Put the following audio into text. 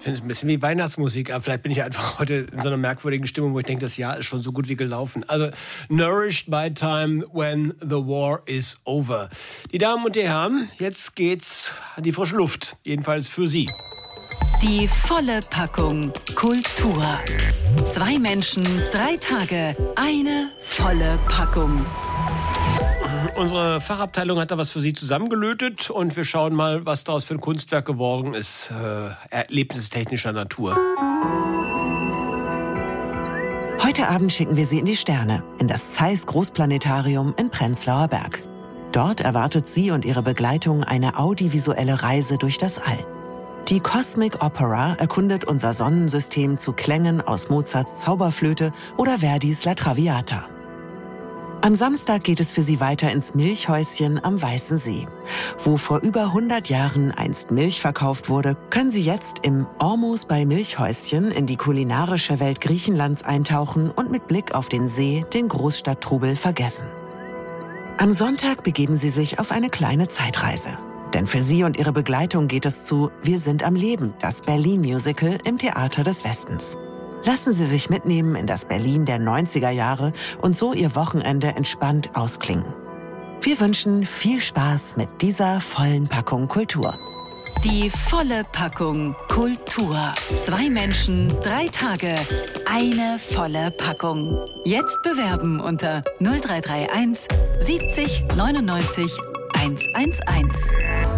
finde es ein bisschen wie Weihnachtsmusik. Aber vielleicht bin ich einfach heute in so einer merkwürdigen Stimmung, wo ich denke, das Jahr ist schon so gut wie gelaufen. Also, Nourished by Time When the War is Over. Die Damen und die Herren, jetzt geht's an die frische Luft. Jedenfalls für Sie. Die volle Packung Kultur. 2 Menschen, 3 Tage, eine volle Packung. Unsere Fachabteilung hat da was für Sie zusammengelötet und wir schauen mal, was daraus für ein Kunstwerk geworden ist, erlebnistechnischer Natur. Heute Abend schicken wir Sie in die Sterne, in das Zeiss Großplanetarium in Prenzlauer Berg. Dort erwartet Sie und Ihre Begleitung eine audiovisuelle Reise durch das All. Die Cosmic Opera erkundet unser Sonnensystem zu Klängen aus Mozarts Zauberflöte oder Verdis La Traviata. Am Samstag geht es für Sie weiter ins Milchhäuschen am Weißen See. Wo vor über 100 Jahren einst Milch verkauft wurde, können Sie jetzt im Ormus bei Milchhäuschen in die kulinarische Welt Griechenlands eintauchen und mit Blick auf den See den Großstadttrubel vergessen. Am Sonntag begeben Sie sich auf eine kleine Zeitreise. Denn für Sie und Ihre Begleitung geht es zu Wir sind am Leben, das Berlin-Musical im Theater des Westens. Lassen Sie sich mitnehmen in das Berlin der 90er Jahre und so Ihr Wochenende entspannt ausklingen. Wir wünschen viel Spaß mit dieser vollen Packung Kultur. Die volle Packung Kultur. 2 Menschen, 3 Tage, eine volle Packung. Jetzt bewerben unter 0331 70 99 111.